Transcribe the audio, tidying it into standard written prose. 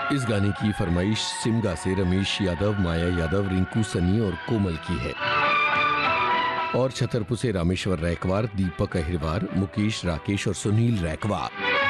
इस गाने की फरमाइश सिमगा से रमेश यादव, माया यादव, रिंकू सनी और कोमल की है। और छतरपुर से रामेश्वर रैकवार, दीपक अहिरवार, मुकेश, राकेश और सुनील रैकवा।